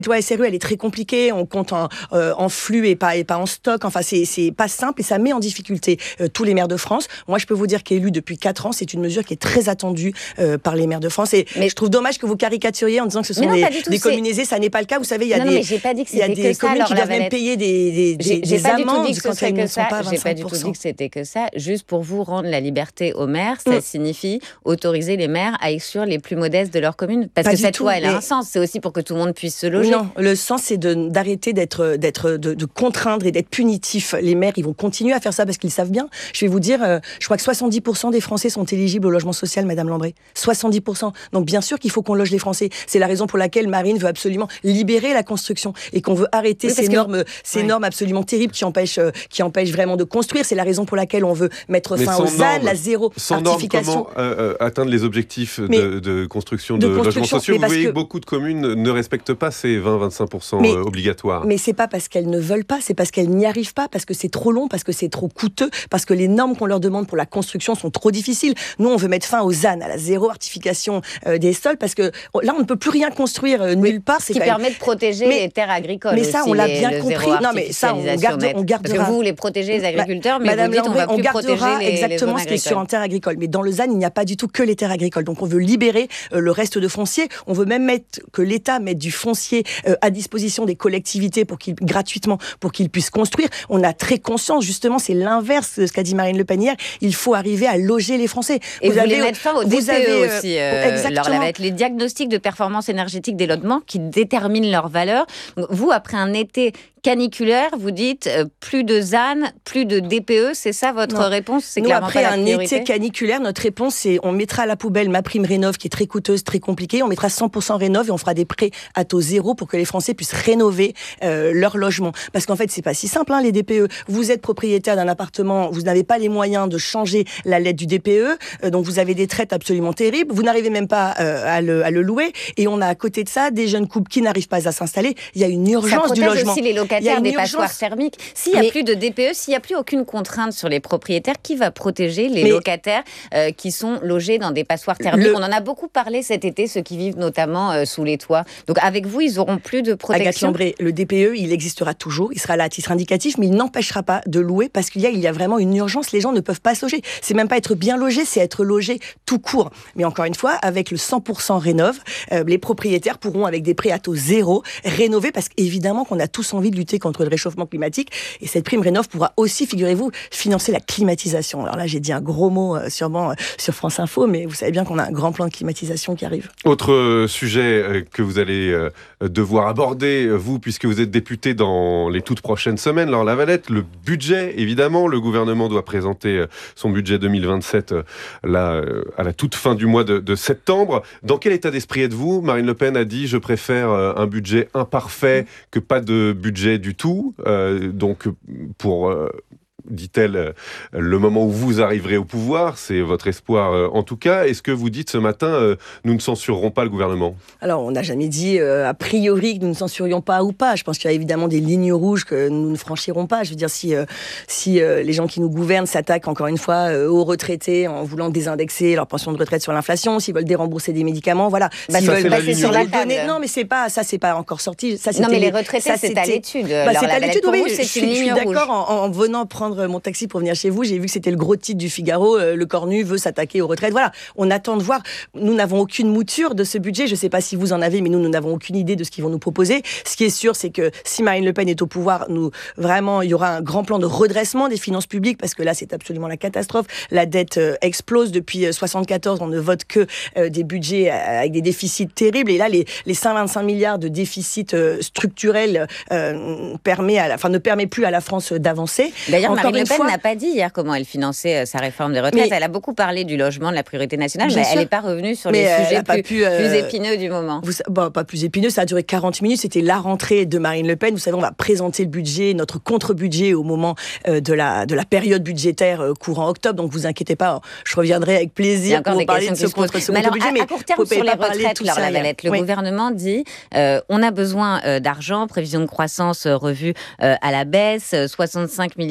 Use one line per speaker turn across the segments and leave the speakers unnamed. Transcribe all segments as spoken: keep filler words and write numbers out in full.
loi S R U, elle est très compliquée, on compte en, euh, en flux et pas, et pas en stock, enfin c'est, c'est pas simple et ça met en difficulté euh, tous les maires de France. Moi je peux vous dire qu'élu depuis quatre ans, c'est une mesure qui est très attendue euh, par les maires de France et mais je trouve dommage que vous caricaturiez en disant que ce sont non, des, des communes aisées, ça n'est pas le cas, vous savez, il y a
non,
des,
non, j'ai pas dit que
il y a des
que
communes
ça,
qui doivent même payer des, des, des,
j'ai,
des
j'ai
amendes quand elles ne sont
ça.
pas à vingt-cinq pour cent.
J'ai pas du tout dit que c'était que ça, juste pour vous rendre la liberté aux maires, ça mmh. signifie autoriser les maires à exclure les plus modestes de leur commune, parce pas que cette tout, loi elle a un sens, c'est aussi pour que tout le monde puisse se loger.
Non, le sens c'est de, d'arrêter d'être, d'être de, de contraindre et d'être punitif. Les maires, ils vont continuer à faire ça parce qu'ils savent bien. Je vais vous dire, euh, je crois que soixante-dix pour cent des Français sont éligibles au logement social, Madame Lambré. soixante-dix pour cent. Donc bien sûr qu'il faut qu'on loge les Français. C'est la raison pour laquelle Marine veut absolument libérer la construction et qu'on veut arrêter oui, ces que... normes, ces ouais. normes absolument terribles qui empêchent, euh, qui empêchent vraiment de construire. C'est la raison pour laquelle on veut mettre
Mais
fin aux Z A N, la zéro
sans
artification.
Norme, comment euh, atteindre les objectifs de, de construction de, de construction, logements sociaux? Vous voyez que beaucoup de communes ne respectent pas ces vingt à vingt-cinq pour cent mais, obligatoires.
Mais c'est pas parce qu'elles ne veulent pas, c'est parce qu'elles n'y arrivent pas, parce que c'est trop long, parce que c'est trop coûteux, parce que les normes qu'on leur demande pour la construction sont trop difficiles. Nous, on veut mettre fin aux Z A N, à la zéro artification euh, des sols, parce que là, on ne peut plus rien construire euh, nulle part.
Ce qui permet même... de protéger mais, les terres agricoles.
Mais ça,
aussi,
on l'a
les,
bien compris. Non, mais ça, on, garde, on gardera.
Parce que vous voulez protéger les agriculteurs, mais
Madame
vous dites
Lambré,
on va plus
on
protéger les,
exactement
les
ce qui est sur un terre agricole. Mais dans le Z A N, il n'y a pas du tout que les terres agricoles. Donc, on veut libérer euh, le reste de foncier. On veut même mettre que l'État mette du foncier euh, à disposition des collectivités pour qu'ils gratuitement pour qu'ils puissent construire. On a très conscience, justement, c'est l'inverse de ce qu'a dit Marine Le Pen hier. Il faut arriver à loger les Français.
Et vous, vous voulez avez, mettre fin au D P E avez, aussi, euh,
exactement.
Alors, avec les diagnostics de performance énergétique des logements qui déterminent leur valeur. Donc, vous, après un été caniculaire, vous dites euh, plus de Z A N, plus de D P E, c'est ça votre non. réponse? C'est
Nous,
clairement
après
pas la
un
priorité.
été caniculaire, notre réponse c'est on mettra à la poubelle ma prime rénov qui est très coûteuse, très compliquée, on mettra cent pour cent rénov et on fera des prêts à taux zéro pour que les Français puissent rénover euh, leur logement. Parce qu'en fait, c'est pas si simple hein, les D P E. Vous êtes propriétaire d'un appartement, vous n'avez pas les moyens de changer la lettre du D P E, euh, donc vous avez des traites absolument terribles, vous n'arrivez même pas euh, à, le, à le louer et on a à côté de ça des jeunes couples qui n'arrivent pas à s'installer. Il y a une urgence du logement. Ça
protège aussi les locataires des passoires thermiques. S'il n'y a
mais,
plus de D P E, s'il n'y a plus aucune contrainte sur les propriétaires, qui va protéger les mais, locataires euh, qui sont logés dans des passoires thermiques? Le... On en a beaucoup parlé cet été, ceux qui vivent notamment euh, sous les toits. Donc avec vous, ils n'auront plus de protection.
Agathe Lambré, le D P E, il existera toujours, il sera là à titre indicatif, mais il n'empêchera pas de louer parce qu'il y a, il y a vraiment une urgence. Les gens ne peuvent pas se loger. C'est même pas être bien logé, c'est être logé tout court. Mais encore une fois, avec le cent pour cent rénov, euh, les propriétaires pourront, avec des prêts à taux zéro, rénover parce qu'évidemment qu'on a tous envie de lutter contre le réchauffement climatique. Et cette prime rénov pourra aussi, figurez-vous, financer la climatisation. Alors là, j'ai dit un gros mot euh, sûrement euh, sur France Info, mais vous savez bien qu'on a un grand plan de climatisation qui arrive.
Autre euh, sujet euh, que vous allez euh, devoir aborder, euh, vous, puisque vous êtes député dans les toutes prochaines semaines, Laure Lavalette, le budget, évidemment. Le gouvernement doit présenter euh, son budget deux mille vingt-sept euh, là, euh, à la toute fin du mois de, de septembre. Dans quel état d'esprit êtes-vous? Marine Le Pen a dit « Je préfère euh, un budget imparfait que pas de budget du tout euh, ». Donc, pour... Euh, dit-elle, le moment où vous arriverez au pouvoir, c'est votre espoir euh, en tout cas. Est-ce que vous dites ce matin, euh, nous ne censurerons pas le gouvernement?
Alors, on n'a jamais dit euh, a priori que nous ne censurions pas ou pas. Je pense qu'il y a évidemment des lignes rouges que nous ne franchirons pas. Je veux dire, si, euh, si euh, les gens qui nous gouvernent s'attaquent encore une fois euh, aux retraités en voulant désindexer leur pension de retraite sur l'inflation, s'ils veulent dérembourser des médicaments, voilà.
Bah,
s'ils
ça,
veulent
passer sur la table.
Donner... Non, mais c'est pas, ça, c'est pas encore sorti. Ça,
non, mais les retraités, ça, c'est à l'étude.
Bah, c'est à l'étude, oui.
Vous, c'est
je suis,
une ligne
je suis
rouge.
d'accord en, en venant prendre mon taxi pour venir chez vous, j'ai vu que c'était le gros titre du Figaro, euh, le Cornu veut s'attaquer aux retraites. Voilà, on attend de voir. Nous n'avons aucune mouture de ce budget. Je ne sais pas si vous en avez, mais nous, nous n'avons aucune idée de ce qu'ils vont nous proposer. Ce qui est sûr, c'est que si Marine Le Pen est au pouvoir, nous, vraiment, il y aura un grand plan de redressement des finances publiques, parce que là, c'est absolument la catastrophe. La dette euh, explose. Depuis euh, soixante-quatorze, on ne vote que euh, des budgets avec des déficits terribles. Et là, les, les cent vingt-cinq milliards de déficit euh, structurel euh, permet à la, enfin, ne permet plus à la France d'avancer.
D'ailleurs,
Encore
Marine Le Pen
fois,
n'a pas dit hier comment elle finançait sa réforme des retraites. Mais elle a beaucoup parlé du logement, de la priorité nationale, mais sûr. Elle n'est pas revenue sur mais les sujets plus, pu, euh, plus épineux du moment.
Vous, bon, pas plus épineux, ça a duré quarante minutes. C'était la rentrée de Marine Le Pen. Vous savez, on va présenter le budget, notre contre-budget au moment euh, de, la, de la période budgétaire euh, courant octobre. Donc, vous inquiétez pas, je reviendrai avec plaisir pour vous parler de ce contre-budget.
Mais alors, à, à court terme, sur les retraites, Laure Lavalette, le oui. gouvernement dit euh, on a besoin euh, d'argent, prévision de croissance euh, revue euh, à la baisse, soixante-cinq milliards de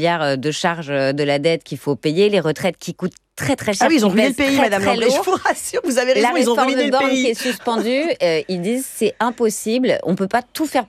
de charge de la dette qu'il faut payer, les retraites qui coûtent très très cher.
Ah oui, ils ont ruiné le pays,
très,
Madame
très
Landry, je
lourd.
vous rassure, vous avez raison,
La
ils ont
réforme
ruiné
de
le
borne
pays.
qui est suspendue, euh, ils disent c'est impossible, on peut pas tout faire